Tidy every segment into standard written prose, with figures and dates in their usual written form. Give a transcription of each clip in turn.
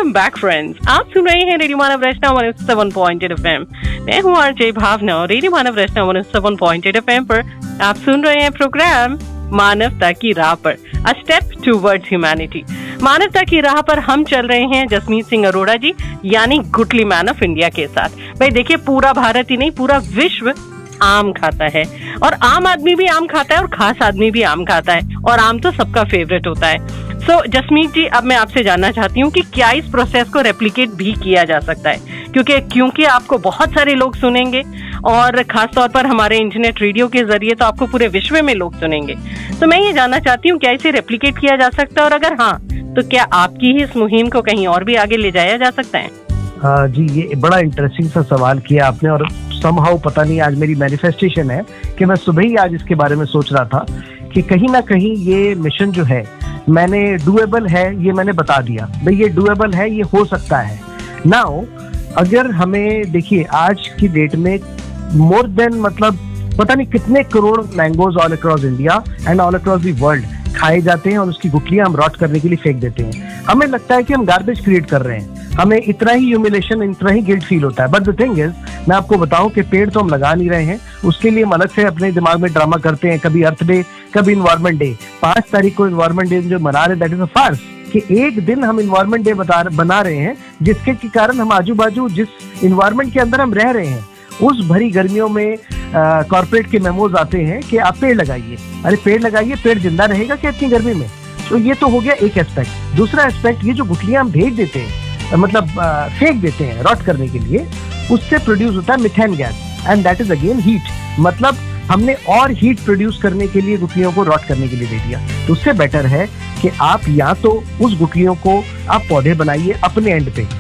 Welcome back friends. आप सुन रहे हैं रेडियो मानव रचना 107.8 FM। मैं हूँ आरजे भावना और रेडियो मानव रचना 107.8 FM पर आप सुन रहे हैं प्रोग्राम मानवता की राह पर, अ स्टेप टूवर्ड्स ह्यूमैनिटी। मानवता की राह पर हम चल रहे हैं जसमीत सिंह अरोड़ा जी यानी गुटली मैन ऑफ इंडिया के साथ। भाई देखिए, पूरा भारत ही नहीं, पूरा विश्व आम खाता है और आम आदमी भी आम खाता है और खास आदमी भी आम खाता है और आम तो सबका फेवरेट होता है। सो जसमीत जी, अब मैं आपसे जानना चाहती हूँ कि क्या इस प्रोसेस को रेप्लिकेट भी किया जा सकता है, क्योंकि आपको बहुत सारे लोग सुनेंगे और खास तौर पर हमारे इंटरनेट रेडियो के जरिए तो आपको पूरे विश्व में लोग सुनेंगे। तो मैं ये जानना चाहती हूँ क्या इसे रेप्लिकेट किया जा सकता है, और अगर हाँ तो क्या आपकी ही इस मुहिम को कहीं और भी आगे ले जाया जा सकता है? जी, ये बड़ा इंटरेस्टिंग सा सवाल किया आपने और समहाउ पता नहीं आज मेरी मैनिफेस्टेशन है कि मैं सुबह ही आज इसके बारे में सोच रहा था कि कहीं ना कहीं ये मिशन जो है मैंने डूएबल है, ये मैंने बता दिया भाई, ये डूएबल है, ये हो सकता है। नाउ अगर हमें देखिए आज की डेट में मोर देन मतलब पता नहीं कितने crore mangoes all across India and all across the world खाए जाते हैं और उसकी गुठलियां हम रॉट करने के लिए फेंक देते हैं। हमें लगता है कि हम गार्बेज क्रिएट कर रहे हैं, हमें इतना ही ह्यूमिलेशन, इतना ही गिल्ट फील होता है। बट द थिंग इज, मैं आपको बताऊं कि पेड़ तो हम लगा नहीं रहे हैं, उसके लिए हम अलग से अपने दिमाग में ड्रामा करते हैं। कभी अर्थ डे, कभी इन्वायरमेंट डे। 5 तारीख को इन्वायरमेंट डे जो मना रहे हैं, दैट इज अ फार्स कि एक दिन हम इन्वायरमेंट डे बना रहे हैं जिसके के कारण हम आजू बाजू जिस इन्वायरमेंट के अंदर हम रह रहे हैं उस भरी गर्मियों में कॉर्पोरेट के मेमोज आते हैं कि आप पेड़ लगाइए। अरे पेड़ लगाइए, पेड़ जिंदा रहेगा क्या इतनी गर्मी में? तो ये तो हो गया एक एस्पेक्ट। दूसरा एस्पेक्ट, ये जो गुठलियां हम भेज देते हैं, मतलब फेंक देते हैं रॉट करने के लिए, उससे प्रोड्यूस होता है methane gas and that is again heat. मतलब हमने और हीट प्रोड्यूस करने के लिए गुठलियों को रॉट करने के लिए दे दिया। तो उससे बेटर है कि आप या तो उस गुठलियों को आप पौधे बनाइए अपने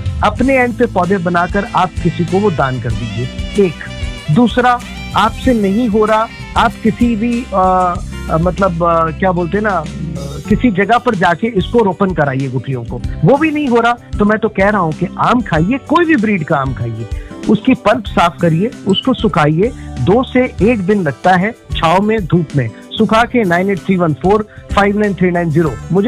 एंड पे पौधे बनाकर आप किसी को वो दान कर दीजिए। एक दूसरा, आपसे नहीं हो रहा, आप किसी भी क्या बोलते हैं ना, किसी जगह पर जाके इसको रोपण कराइए गुठलियों को। वो भी नहीं हो रहा तो मैं तो कह रहा हूँ कि आम खाइए, कोई भी ब्रीड का आम खाइए, उसकी पल्प साफ करिए, उसको सुखाइए। 2 से 1 दिन लगता है छाव में, धूप में सुखा के 9831459390 मुझे